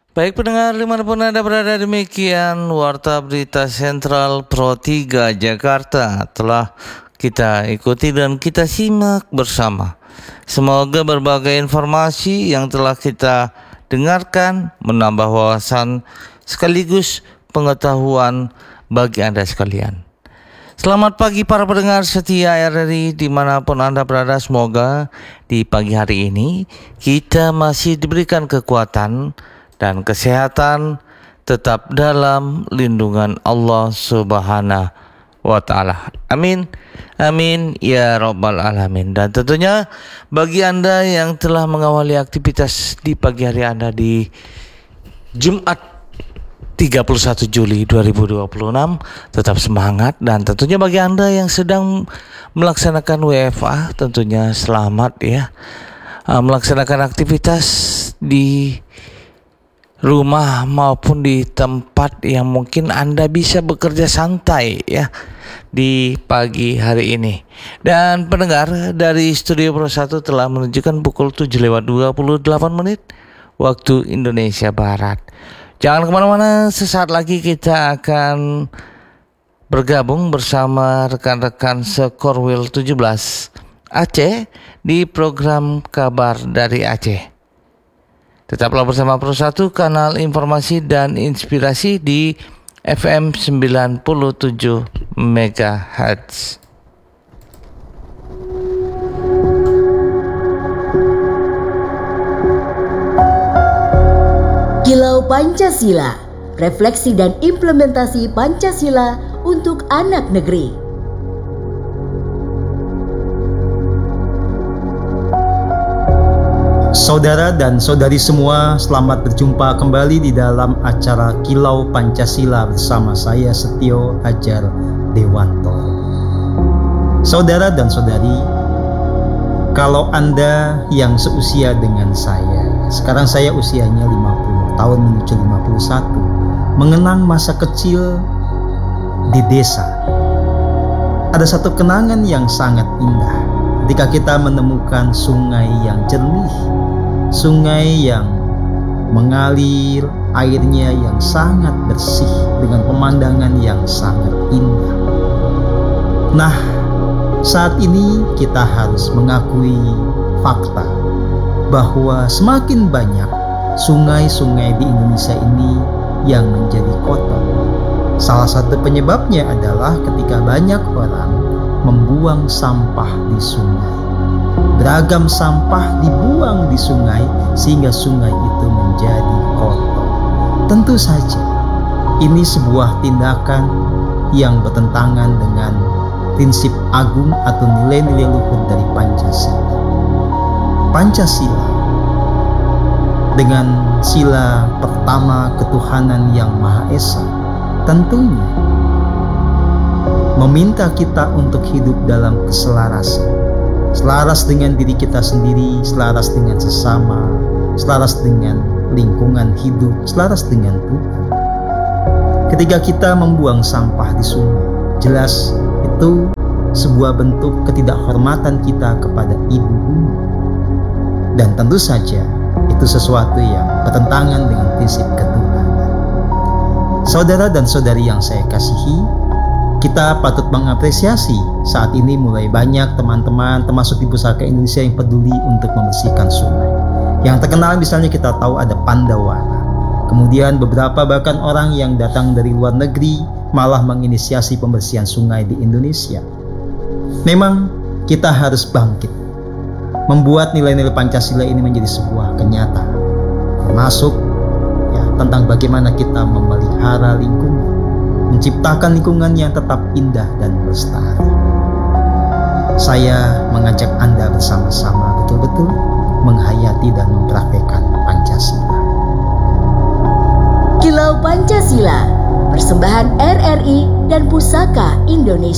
Baik pendengar dimanapun Anda berada, demikian Warta Berita Sentral Pro 3 Jakarta telah kita ikuti dan kita simak bersama. Semoga berbagai informasi yang telah kita dengarkan menambah wawasan sekaligus pengetahuan bagi Anda sekalian. Selamat pagi para pendengar setia RRI dimanapun Anda berada. Semoga di pagi hari ini kita masih diberikan kekuatan dan kesehatan, tetap dalam lindungan Allah Subhanahu wa Ta'ala. Amin, amin ya Rabbal Alamin. Dan tentunya bagi Anda yang telah mengawali aktivitas di pagi hari Anda di Jumat 31 Juli 2026, tetap semangat. Dan tentunya bagi Anda yang sedang melaksanakan WFA, tentunya selamat ya, melaksanakan aktivitas di rumah maupun di tempat yang mungkin Anda bisa bekerja santai ya di pagi hari ini. Dan pendengar, dari Studio Pro 1 telah menunjukkan pukul 7:28 waktu Indonesia Barat. Jangan kemana-mana, sesaat lagi kita akan bergabung bersama rekan-rekan Sekorwil 17 Aceh di program Kabar dari Aceh. Tetaplah bersama Pro 1, kanal informasi dan inspirasi di FM 97 MHz. Kilau Pancasila, refleksi dan implementasi Pancasila untuk anak negeri. Saudara dan saudari semua, selamat berjumpa kembali di dalam acara Kilau Pancasila bersama saya Setio Hajar Dewanto. Saudara dan saudari, kalau Anda yang seusia dengan saya, sekarang saya usianya 50 tahun menuju 51, mengenang masa kecil di desa. Ada satu kenangan yang sangat indah ketika kita menemukan sungai yang jernih, sungai yang mengalir, airnya yang sangat bersih dengan pemandangan yang sangat indah. Nah, saat ini kita harus mengakui fakta bahwa semakin banyak sungai-sungai di Indonesia ini yang menjadi kotor. Salah satu penyebabnya adalah ketika banyak orang membuang sampah di sungai. Beragam sampah dibuang di sungai sehingga sungai itu menjadi kotor. Tentu saja ini sebuah tindakan yang bertentangan dengan prinsip agung atau nilai-nilai luhur dari Pancasila. Pancasila dengan sila pertama ketuhanan yang Maha Esa tentunya meminta kita untuk hidup dalam keselarasan, selaras dengan diri kita sendiri, selaras dengan sesama, selaras dengan lingkungan hidup, selaras dengan Tuhan. Ketika kita membuang sampah di sungai, jelas itu sebuah bentuk ketidakhormatan kita kepada ibu bumi. Dan tentu saja itu sesuatu yang bertentangan dengan prinsip ketuhanan. Saudara dan saudari yang saya kasihi, kita patut mengapresiasi saat ini mulai banyak teman-teman termasuk di Pusaka Indonesia yang peduli untuk membersihkan sungai. Yang terkenal misalnya kita tahu ada Pandawana. Kemudian beberapa bahkan orang yang datang dari luar negeri malah menginisiasi pembersihan sungai di Indonesia. Memang kita harus bangkit, membuat nilai-nilai Pancasila ini menjadi sebuah kenyataan, termasuk tentang bagaimana kita memelihara lingkungan, menciptakan lingkungan yang tetap indah dan lestari. Saya mengajak Anda bersama-sama betul-betul menghayati dan mempraktekkan Pancasila. Kilau Pancasila, persembahan RRI dan Pusaka Indonesia.